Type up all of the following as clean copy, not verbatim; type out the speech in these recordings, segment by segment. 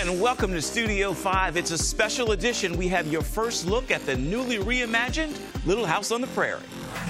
And welcome to Studio 5. It's a special edition. We have your first look at the newly reimagined Little House on the Prairie.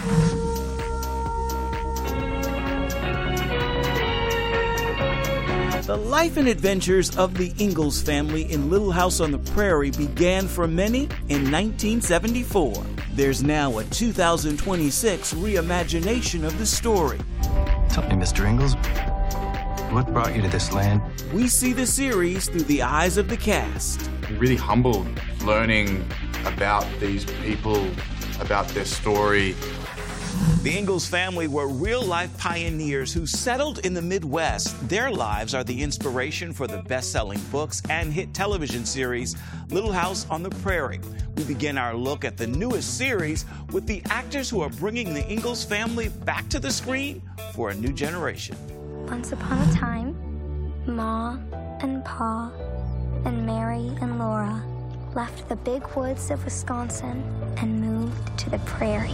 The life and adventures of the Ingalls family in Little House on the Prairie began for many in 1974. There's now a 2026 reimagination of the story. Tell me, Mr. Ingalls, what brought you to this land? We see the series through the eyes of the cast. Really humbled learning about these people, about their story. The Ingalls family were real-life pioneers who settled in the Midwest. Their lives are the inspiration for the best-selling books and hit television series Little House on the Prairie. We begin our look at the newest series with the actors who are bringing the Ingalls family back to the screen for a new generation. Once upon a time, Ma and Pa and Mary and Laura left the big woods of Wisconsin and moved to the prairie,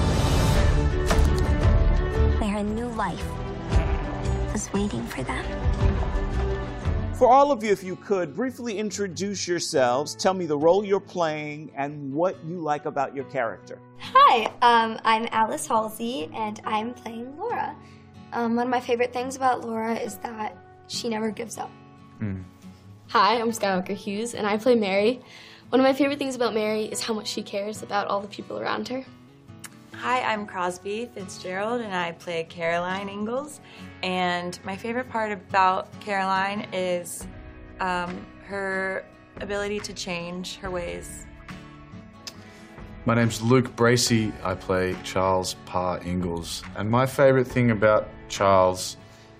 where a new life was waiting for them. For all of you, if you could, briefly introduce yourselves, tell me the role you're playing and what you like about your character. Hi, I'm Alice Halsey, and I'm playing Laura. One of my favorite things about Laura is that she never gives up. Hi, I'm Skywalker Hughes, and I play Mary. One of my favorite things about Mary is how much she cares about all the people around her. Hi, I'm Crosby Fitzgerald, and I play Caroline Ingalls. And my favorite part about Caroline is her ability to change her ways. My name's Luke Bracey. I play Charles Pa Ingalls. And my favorite thing about Charles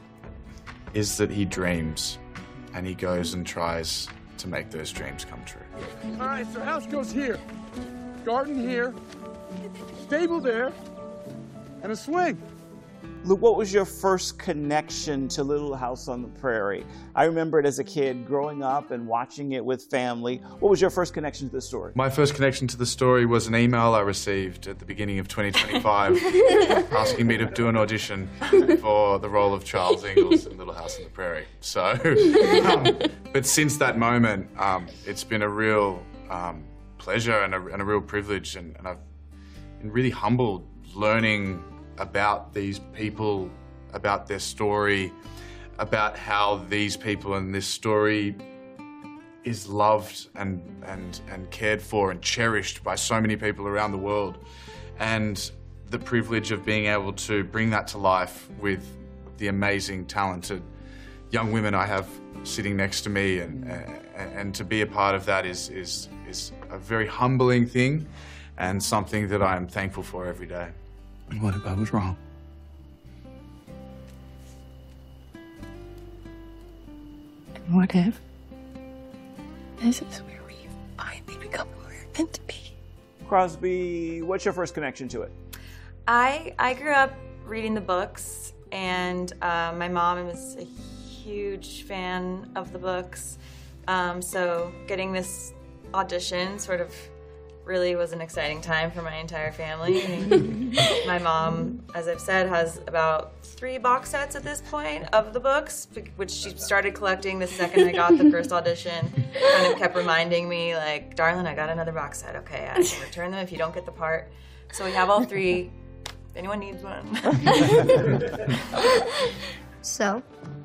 is that he dreams, and he goes and tries to make those dreams come true. All right, so house goes here, garden here, stable there, and a swing. Luke, what was your first connection to Little House on the Prairie? I remember it as a kid growing up and watching it with family. What was your first connection to the story? My first connection to the story was an email I received at the beginning of 2025 asking me to do an audition for the role of Charles Ingalls in Little House on the Prairie. So, but since that moment, it's been a real pleasure and a real privilege, and I've been really humbled learning about these people, about their story, about how these people and this story is loved and cared for and cherished by so many people around the world. And the privilege of being able to bring that to life with the amazing, talented young women I have sitting next to me, and to be a part of that is a very humbling thing and something that I am thankful for every day. What if I was wrong? And what if this is where we finally become who we're meant to be? Crosby, what's your first connection to it? I grew up reading the books, and my mom was a huge fan of the books. So getting this audition sort of really was an exciting time for my entire family. My mom, as I've said, has about 3 box sets at this point of the books, which she started collecting the second I got the first audition. Kind of kept reminding me, like, darling, I got another box set. Okay, I can return them if you don't get the part. So we have all 3. If anyone needs one. So,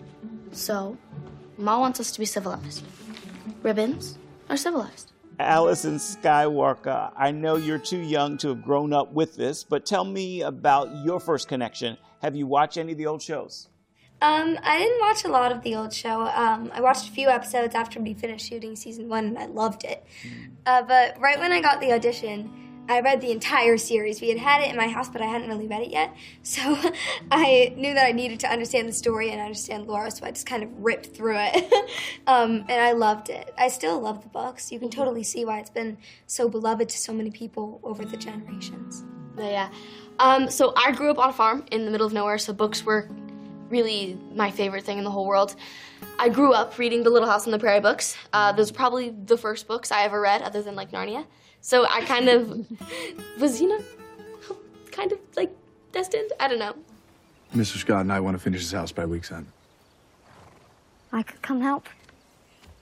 Ma wants us to be civilized. Ribbons are civilized. Allison Skywalker, I know you're too young to have grown up with this, but tell me about your first connection. Have you watched any of the old shows? I didn't watch a lot of the old show. I watched a few episodes after we finished shooting season 1, and I loved it. But right when I got the audition, I read the entire series. We had it in my house, but I hadn't really read it yet. So I knew that I needed to understand the story and understand Laura, so I just kind of ripped through it. And I loved it. I still love the books. You can totally see why it's been so beloved to so many people over the generations. Yeah. So I grew up on a farm in the middle of nowhere, so books were really my favorite thing in the whole world. I grew up reading the Little House on the Prairie books. Those are probably the first books I ever read, other than, like, Narnia. So I kind of was, kind of, like, destined. I don't know. Mr. Scott and I want to finish this house by week's end. I could come help.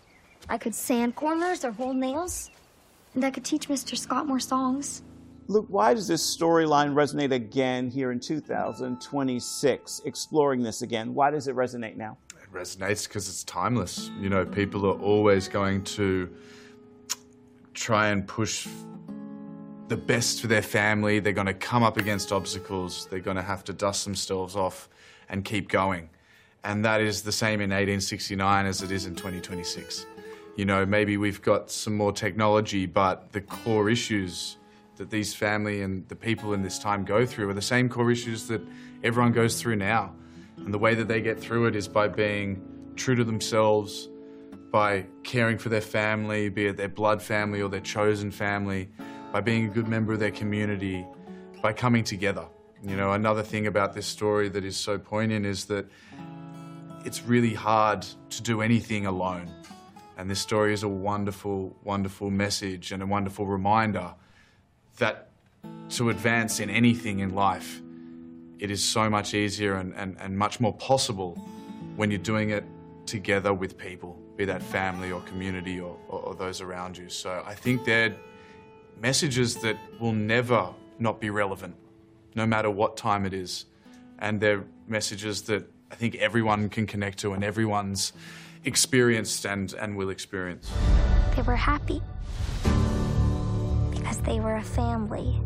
I could sand corners or hold nails. And I could teach Mr. Scott more songs. Luke, why does this storyline resonate again here in 2026? Exploring this again, why does it resonate now? It resonates because it's timeless. You know, people are always going to try and push the best for their family. They're going to come up against obstacles. They're going to have to dust themselves off and keep going. And that is the same in 1869 as it is in 2026. You know, maybe we've got some more technology, but the core issues that these family and the people in this time go through are the same core issues that everyone goes through now. And the way that they get through it is by being true to themselves, by caring for their family, be it their blood family or their chosen family, by being a good member of their community, by coming together. You know, another thing about this story that is so poignant is that it's really hard to do anything alone. And this story is a wonderful, wonderful message and a wonderful reminder that to advance in anything in life, it is so much easier and much more possible when you're doing it together with people, be that family or community or those around you. So I think they're messages that will never not be relevant, no matter what time it is. And they're messages that I think everyone can connect to and everyone's experienced and will experience. They were happy because they were a family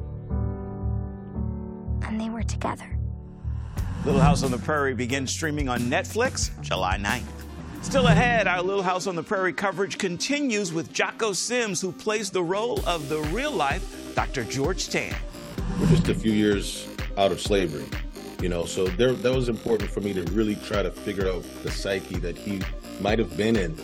and they were together. Little House on the Prairie begins streaming on Netflix July 9th. Still ahead, our Little House on the Prairie coverage continues with Jocko Sims, who plays the role of the real-life Dr. George Tan. We're just a few years out of slavery, you know, so that was important for me to really try to figure out the psyche that he might have been in.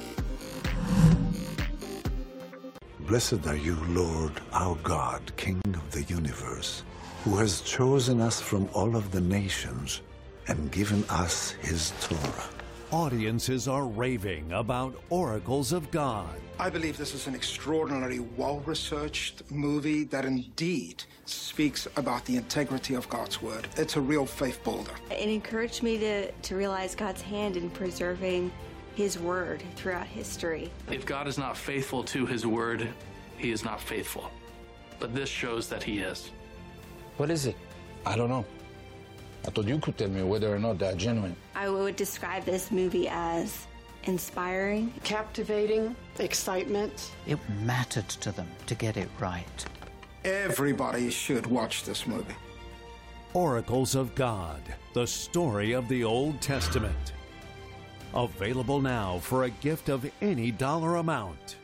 Blessed are you, Lord, our God, King of the universe, who has chosen us from all of the nations and given us his Torah. Audiences are raving about Oracles of God. I believe this is an extraordinarily well-researched movie that indeed speaks about the integrity of God's word. It's a real faith builder. It encouraged me to realize God's hand in preserving his word throughout history. If God is not faithful to his word, he is not faithful. But this shows that he is. What is it? I don't know. I thought you could tell me whether or not they're genuine. I would describe this movie as inspiring, captivating, excitement. It mattered to them to get it right. Everybody should watch this movie. Oracles of God, the story of the Old Testament. Available now for a gift of any dollar amount.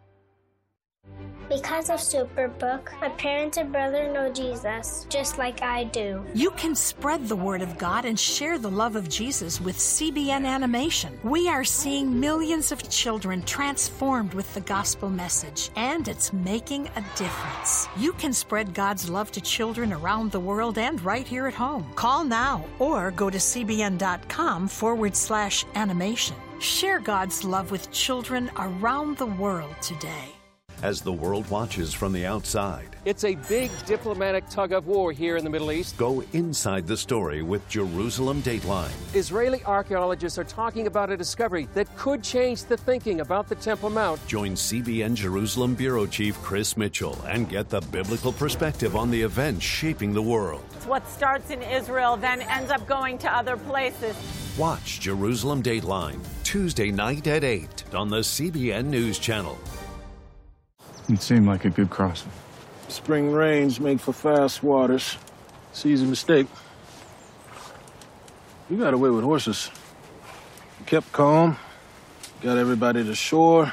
Because of Superbook, my parents and brother know Jesus, just like I do. You can spread the word of God and share the love of Jesus with CBN Animation. We are seeing millions of children transformed with the gospel message, and it's making a difference. You can spread God's love to children around the world and right here at home. Call now or go to cbn.com/animation. Share God's love with children around the world today. As the world watches from the outside, it's a big diplomatic tug-of-war here in the Middle East. Go inside the story with Jerusalem Dateline. Israeli archaeologists are talking about a discovery that could change the thinking about the Temple Mount. Join CBN Jerusalem Bureau Chief Chris Mitchell and get the biblical perspective on the events shaping the world. What starts in Israel then ends up going to other places. Watch Jerusalem Dateline, Tuesday night at 8 on the CBN News Channel. It seemed like a good crossing. Spring rains make for fast waters. Sea's a mistake. You got away with horses. You kept calm, got everybody to shore.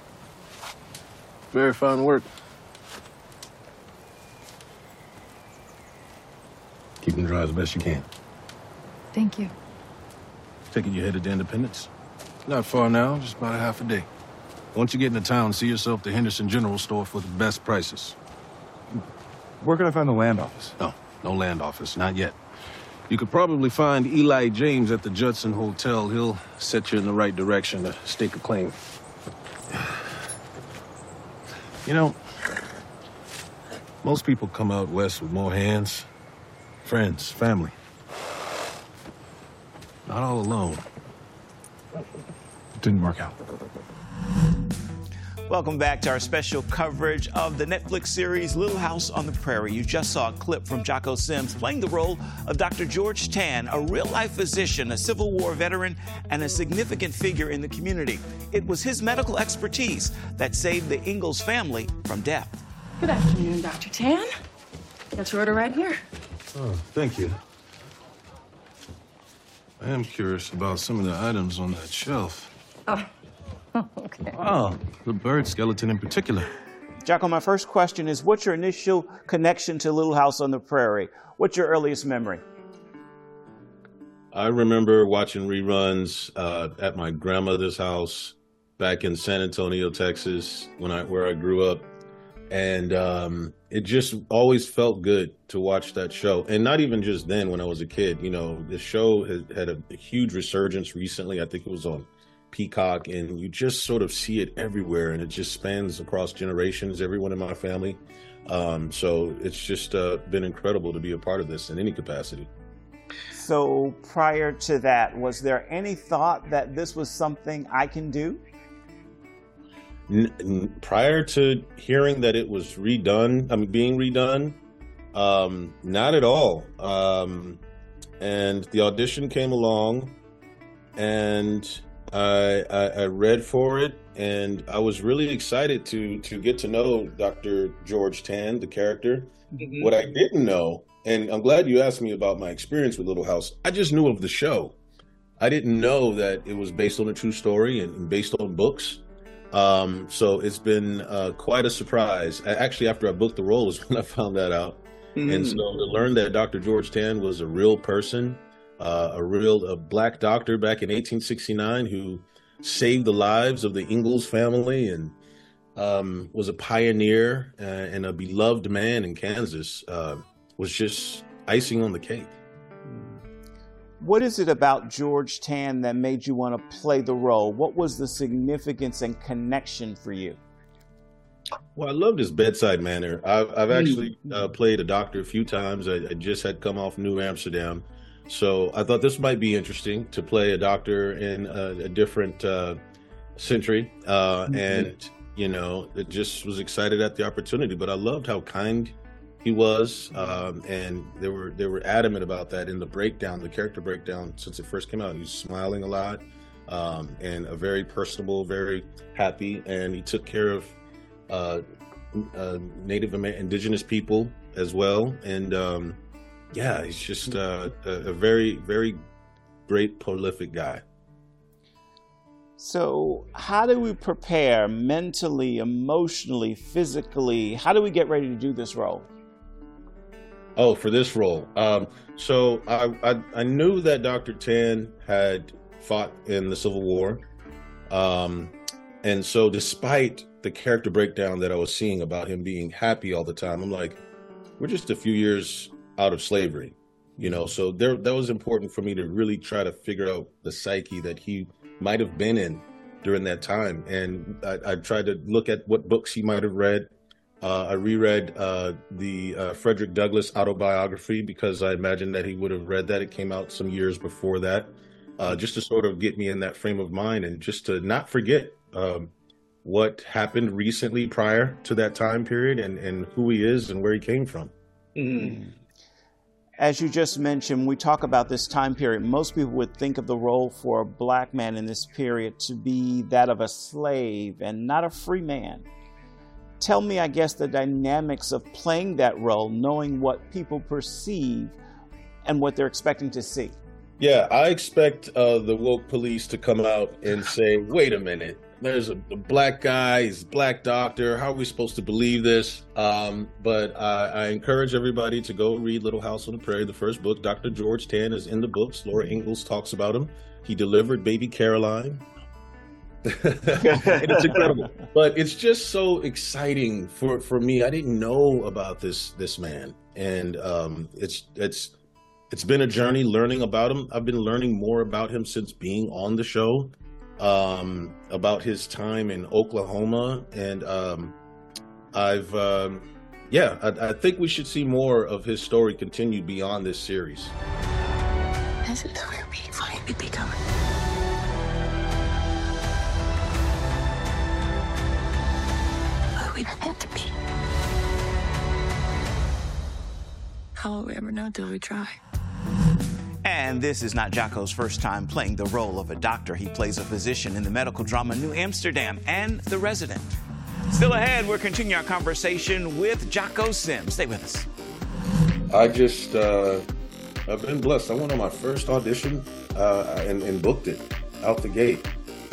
Very fine work. Keep them dry as best you can. Thank you. Taking you headed to Independence? Not far now, just about a half a day. Once you get into town, see yourself the Henderson General Store for the best prices. Where can I find the land office? No land office, not yet. You could probably find Eli James at the Judson Hotel. He'll set you in the right direction to stake a claim. You know, most people come out west with more hands, friends, family. Not all alone. It didn't work out. Welcome back to our special coverage of the Netflix series Little House on the Prairie. You just saw a clip from Jocko Sims playing the role of Dr. George Tan, a real-life physician, a Civil War veteran, and a significant figure in the community. It was his medical expertise that saved the Ingalls family from death. Good afternoon, Dr. Tan. Got your order right here. Oh, thank you. I am curious about some of the items on that shelf. Oh, okay. Oh, the bird skeleton in particular. Jocko, my first question is, what's your initial connection to Little House on the Prairie? What's your earliest memory? I remember watching reruns at my grandmother's house back in San Antonio, Texas, where I grew up. And it just always felt good to watch that show. And not even just then when I was a kid. You know, the show had a huge resurgence recently. I think it was on Peacock, and you just sort of see it everywhere, and it just spans across generations, everyone in my family. So it's just been incredible to be a part of this in any capacity. So prior to that, was there any thought that this was something I can do? Prior to hearing that it was being redone, not at all. And the audition came along, and I read for it, and I was really excited to get to know Dr. George Tan, the character. Mm-hmm. What I didn't know, and I'm glad you asked me about my experience with Little House, I just knew of the show. I didn't know that it was based on a true story and based on books. So it's been quite a surprise. Actually, after I booked the role is when I found that out. Mm-hmm. And so to learn that Dr. George Tan was a real person, a black doctor back in 1869 who saved the lives of the Ingalls family and was a pioneer and a beloved man in Kansas, was just icing on the cake. What is it about George Tan that made you want to play the role? What was the significance and connection for you? Well, I loved his bedside manner. I've actually played a doctor a few times. I just had come off New Amsterdam. So I thought this might be interesting to play a doctor in a different century. And, you know, it just was excited at the opportunity. But I loved how kind he was. And they were adamant about that in the breakdown, the character breakdown, since it first came out. He was smiling a lot and a very personable, very happy. And he took care of indigenous people as well. And yeah, he's just a very, very great, prolific guy. So how do we prepare mentally, emotionally, physically? How do we get ready to do this role? Oh, for this role. So I knew that Dr. Tan had fought in the Civil War. And so despite the character breakdown that I was seeing about him being happy all the time, I'm like, we're just a few years out of slavery, you know, so that was important for me to really try to figure out the psyche that he might have been in during that time. And I tried to look at what books he might have read. I reread the Frederick Douglass autobiography because I imagined that he would have read that. It came out some years before that, just to sort of get me in that frame of mind and just to not forget what happened recently prior to that time period and who he is and where he came from. Mm-hmm. As you just mentioned, we talk about this time period. Most people would think of the role for a black man in this period to be that of a slave and not a free man. Tell me, I guess, the dynamics of playing that role, knowing what people perceive and what they're expecting to see. Yeah, I expect the woke police to come out and say, wait a minute, there's a black guy, he's a black doctor, how are we supposed to believe this? But I encourage everybody to go read Little House on the Prairie, the first book. Dr. George Tan is in the books. Laura Ingalls talks about him. He delivered baby Caroline. And it's incredible. But it's just so exciting for me. I didn't know about this man. And it's been a journey learning about him. I've been learning more about him since being on the show, about his time in Oklahoma. And I think we should see more of his story continue beyond this series. This is where we finally become. How will we ever know till we try? And this is not Jocko's first time playing the role of a doctor. He plays a physician in the medical drama New Amsterdam and The Resident. Still ahead, we'll continue our conversation with Jocko Sims. Stay with us. I've been blessed. I went on my first audition and booked it out the gate.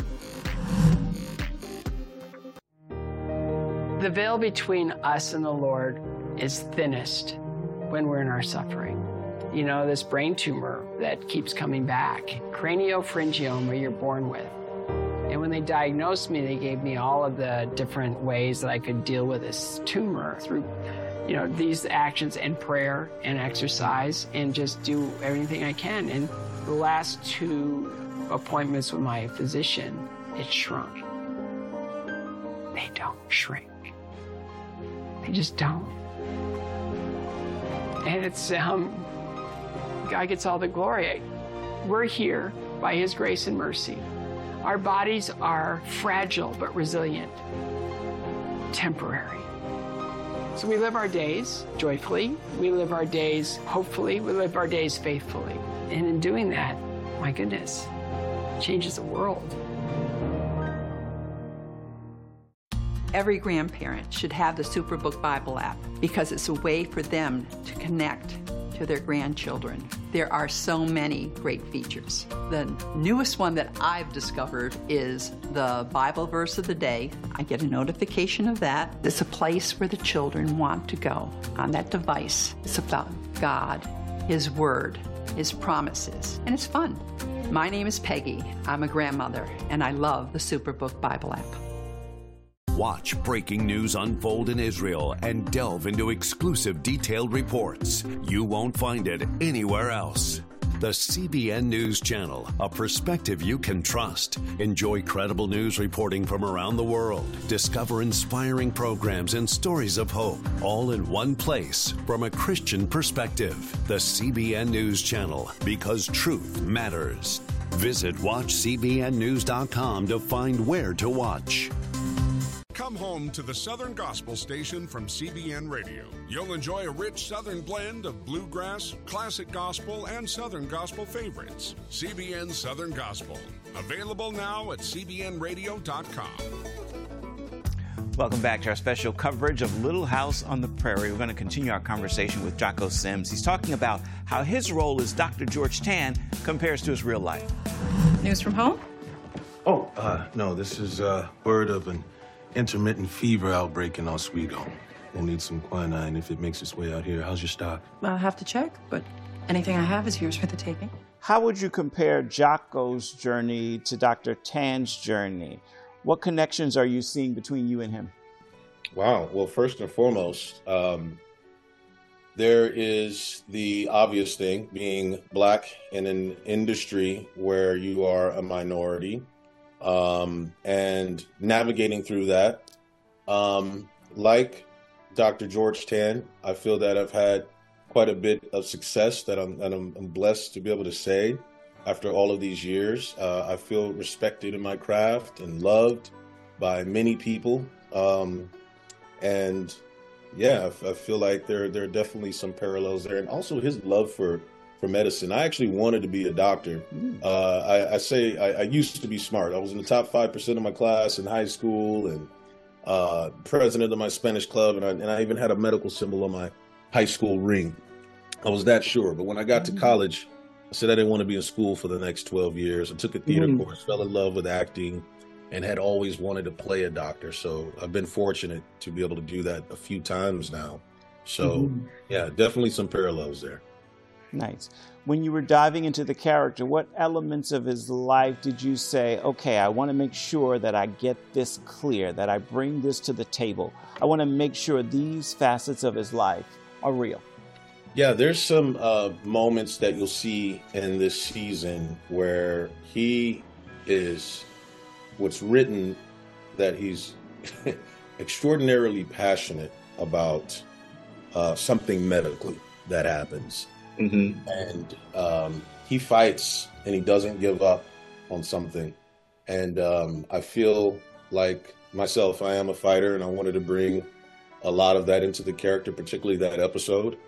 The veil between us and the Lord is thinnest when we're in our suffering. You know, this brain tumor that keeps coming back, craniopharyngioma you're born with. And when they diagnosed me, they gave me all of the different ways that I could deal with this tumor through, you know, these actions and prayer and exercise and just do everything I can. And the last 2 appointments with my physician, it shrunk. They don't shrink. They just don't. And it's, God gets all the glory. We're here by His grace and mercy. Our bodies are fragile but resilient, temporary. So we live our days joyfully, we live our days hopefully, we live our days faithfully. And in doing that, my goodness, it changes the world. Every grandparent should have the Superbook Bible app because it's a way for them to connect to their grandchildren. There are so many great features. The newest one that I've discovered is the Bible verse of the day. I get a notification of that. It's a place where the children want to go on that device. It's about God, His Word, His promises, and it's fun. My name is Peggy. I'm a grandmother, and I love the Superbook Bible app. Watch breaking news unfold in Israel and delve into exclusive detailed reports. You won't find it anywhere else. The CBN News Channel, a perspective you can trust. Enjoy credible news reporting from around the world. Discover inspiring programs and stories of hope, all in one place from a Christian perspective. The CBN News Channel, because truth matters. Visit WatchCBNNews.com to find where to watch. Come home to the Southern Gospel Station from CBN Radio. You'll enjoy a rich Southern blend of bluegrass, classic gospel, and Southern gospel favorites. CBN Southern Gospel. Available now at cbnradio.com. Welcome back to our special coverage of Little House on the Prairie. We're going to continue our conversation with Jocko Sims. He's talking about how his role as Dr. George Tan compares to his real life. News from home? No, this is word of an intermittent fever outbreak in Oswego. We'll need some quinine if it makes its way out here. How's your stock? I'll have to check, but anything I have is yours for the taking. How would you compare Jocko's journey to Dr. Tan's journey? What connections are you seeing between you and him? Wow. Well, first and foremost, there is the obvious thing, being Black in an industry where you are a minority. And navigating through that, like Dr. George Tan, I feel that I've had quite a bit of success that I'm blessed to be able to say after all of these years. I feel respected in my craft and loved by many people. And yeah, I feel like there are definitely some parallels there. And also his love for medicine. I actually wanted to be a doctor. I used to be smart. I was in the top 5% of my class in high school and president of my Spanish club. And I even had a medical symbol on my high school ring. I was that sure. But when I got to college, I said I didn't want to be in school for the next 12 years. I took a theater course, fell in love with acting, and had always wanted to play a doctor. So I've been fortunate to be able to do that a few times now. So yeah, definitely some parallels there. Nice. When you were diving into the character, what elements of his life did you say, okay, I want to make sure that I get this clear, that I bring this to the table. I want to make sure these facets of his life are real. Yeah, there's some moments that you'll see in this season where he is, what's written, that he's extraordinarily passionate about something medically that happens. And he fights and he doesn't give up on something. And I feel like myself, I am a fighter, and I wanted to bring a lot of that into the character, particularly that episode.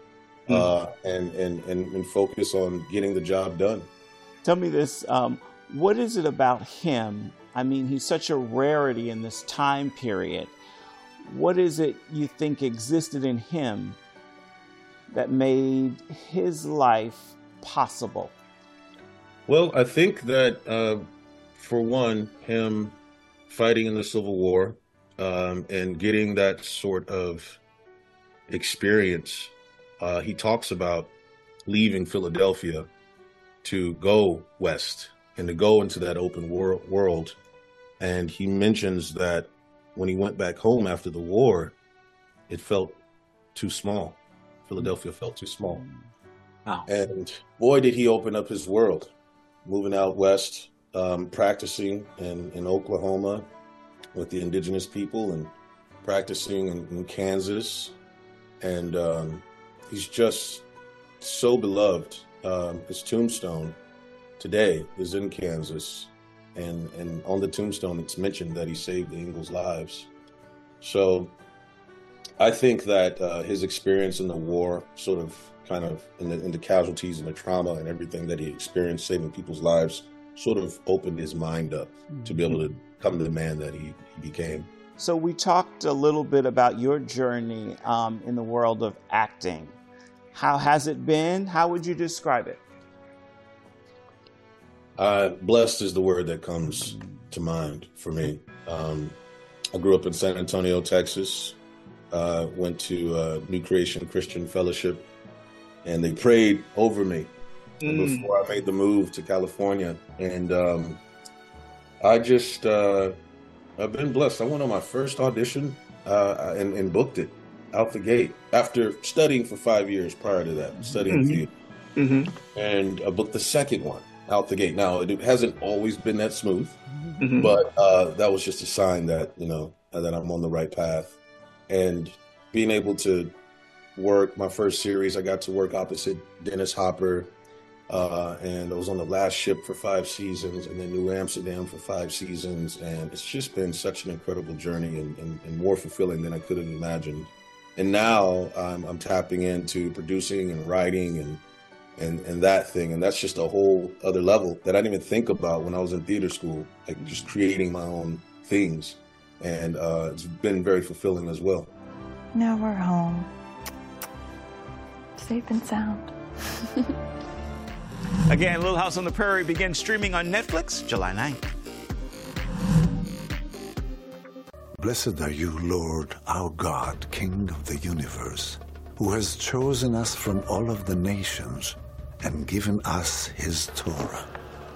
and focus on getting the job done. Tell me this, what is it about him? I mean, he's such a rarity in this time period. What is it you think existed in him that made his life possible? Well, I think that, for one, him fighting in the Civil War and getting that sort of experience, he talks about leaving Philadelphia to go west and to go into that open world. And he mentions that when he went back home after the war, it felt too small. Philadelphia felt too small. Wow. And boy, did he open up his world, moving out west, practicing in Oklahoma with the indigenous people and practicing in Kansas. And he's just so beloved. His tombstone today is in Kansas. And on the tombstone, it's mentioned that he saved the Ingalls' lives. So I think that his experience in the war, sort of kind of in the casualties and the trauma and everything that he experienced saving people's lives, sort of opened his mind up to be able to become the man that he became. So we talked a little bit about your journey in the world of acting. How has it been? How would you describe it? Blessed is the word that comes to mind for me. I grew up in San Antonio, Texas. Went to New Creation Christian Fellowship, and they prayed over me before I made the move to California. And I just, I've been blessed. I went on my first audition and booked it out the gate after studying for 5 years prior to that, studying theater. And I booked the second one out the gate. Now, it hasn't always been that smooth, but that was just a sign that, you know, that I'm on the right path. And being able to work my first series, I got to work opposite Dennis Hopper, and I was on The Last Ship for 5 seasons, and then New Amsterdam for 5 seasons. And it's just been such an incredible journey and more fulfilling than I could have imagined. And now I'm tapping into producing and writing and that thing. And that's just a whole other level that I didn't even think about when I was in theater school, like just creating my own things. And it's been very fulfilling as well. Now we're home. Safe and sound. Again, Little House on the Prairie begins streaming on Netflix July 9th. Blessed are you, Lord, our God, King of the universe, who has chosen us from all of the nations and given us his Torah.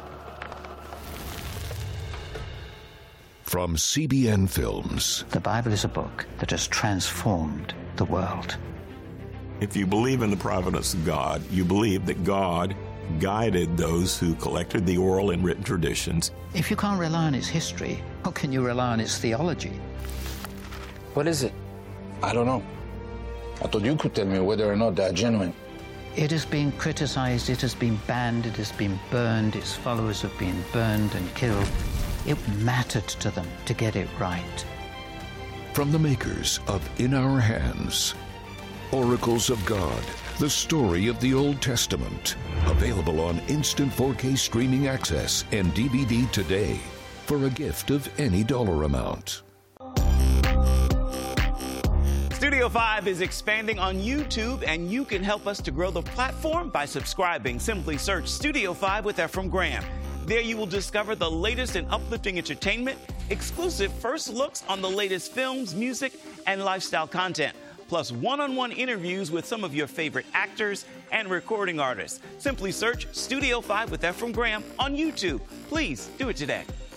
From CBN Films. The Bible is a book that has transformed the world. If you believe in the providence of God, you believe that God guided those who collected the oral and written traditions. If you can't rely on its history, how can you rely on its theology? What is it? I don't know. I thought you could tell me whether or not they're genuine. It has been criticized, it has been banned, it has been burned, its followers have been burned and killed. It mattered to them to get it right. From the makers of In Our Hands, Oracles of God, the story of the Old Testament. Available on instant 4K streaming access and DVD today for a gift of any dollar amount. Studio 5 is expanding on YouTube, and you can help us to grow the platform by subscribing. Simply search Studio 5 with Efrem Graham. There you will discover the latest in uplifting entertainment, exclusive first looks on the latest films, music, and lifestyle content, plus one-on-one interviews with some of your favorite actors and recording artists. Simply search Studio 5 with Efrem Graham on YouTube. Please do it today.